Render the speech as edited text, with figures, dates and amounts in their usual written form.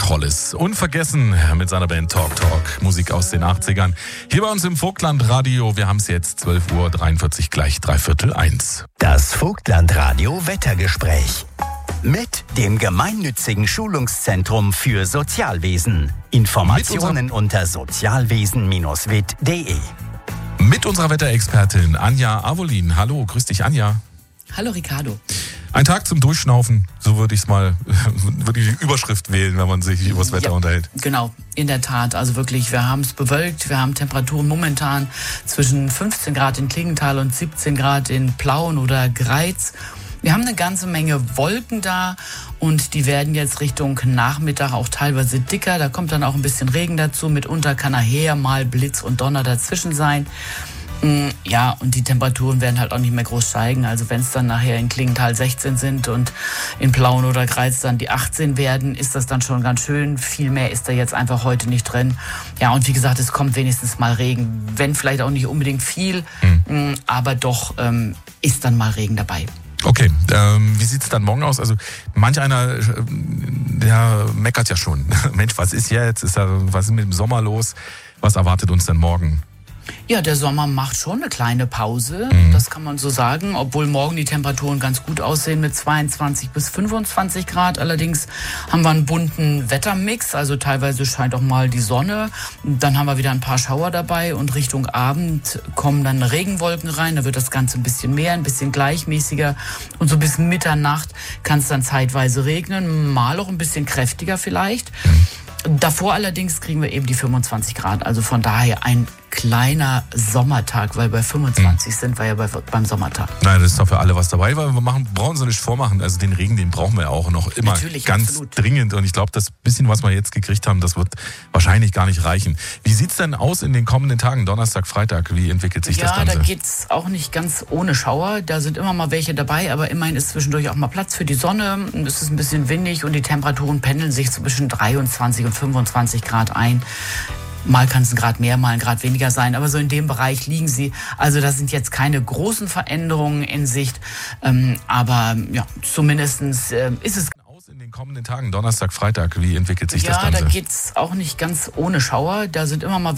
Hollis. Unvergessen mit seiner Band Talk Talk. Musik aus den 80ern. Hier bei uns im Vogtlandradio. Wir haben es jetzt 12:43 Uhr, gleich 1:45. Das Vogtlandradio Wettergespräch. Mit dem gemeinnützigen Schulungszentrum für Sozialwesen. Informationen unter sozialwesen-wit.de. Mit unserer Wetterexpertin Anja Avolin. Hallo, grüß dich Anja. Hallo Ricardo. Ein Tag zum Durchschnaufen, so würde ich die Überschrift wählen, wenn man sich über das Wetter unterhält. Genau, in der Tat. Also wirklich, wir haben es bewölkt, wir haben Temperaturen momentan zwischen 15 Grad in Klingenthal und 17 Grad in Plauen oder Greiz. Wir haben eine ganze Menge Wolken da und die werden jetzt Richtung Nachmittag auch teilweise dicker. Da kommt dann auch ein bisschen Regen dazu. Mitunter kann nachher mal Blitz und Donner dazwischen sein. Ja, und die Temperaturen werden halt auch nicht mehr groß steigen. Also wenn es dann nachher in Klingenthal 16 sind und in Plauen oder Greiz dann die 18 werden, ist das dann schon ganz schön. Viel mehr ist da jetzt einfach heute nicht drin. Ja, und wie gesagt, es kommt wenigstens mal Regen. Wenn vielleicht auch nicht unbedingt viel, aber doch ist dann mal Regen dabei. Okay, wie sieht's dann morgen aus? Also manch einer, der meckert ja schon. Mensch, was ist jetzt? Was ist mit dem Sommer los? Was erwartet uns denn morgen? Ja, der Sommer macht schon eine kleine Pause, das kann man so sagen, obwohl morgen die Temperaturen ganz gut aussehen mit 22 bis 25 Grad. Allerdings haben wir einen bunten Wettermix, also teilweise scheint auch mal die Sonne. Dann haben wir wieder ein paar Schauer dabei und Richtung Abend kommen dann Regenwolken rein. Da wird das Ganze ein bisschen mehr, ein bisschen gleichmäßiger und so bis Mitternacht kann es dann zeitweise regnen, mal auch ein bisschen kräftiger vielleicht. Davor allerdings kriegen wir eben die 25 Grad, also von daher ein kleiner Sommertag, weil bei 25 sind wir ja beim Sommertag. Nein, das ist doch für alle was dabei, weil brauchen sie nicht vormachen. Also den Regen, den brauchen wir ja auch noch immer. Natürlich, ganz absolut. Dringend. Und ich glaube, das bisschen, was wir jetzt gekriegt haben, das wird wahrscheinlich gar nicht reichen. Wie sieht's denn aus in den kommenden Tagen, Donnerstag, Freitag? Wie entwickelt sich das Ganze? Ja, da geht's auch nicht ganz ohne Schauer. Da sind immer mal welche dabei, aber immerhin ist zwischendurch auch mal Platz für die Sonne. Es ist ein bisschen windig und die Temperaturen pendeln sich zwischen 23 und 25 Grad ein. Mal kann es ein Grad mehr, mal ein Grad weniger sein, aber so in dem Bereich liegen sie. Also das sind jetzt keine großen Veränderungen in Sicht, aber ja, zumindestens ist es in den kommenden Tagen, Donnerstag, Freitag, wie entwickelt sich das Ganze? Ja, da geht's auch nicht ganz ohne Schauer. Da sind immer mal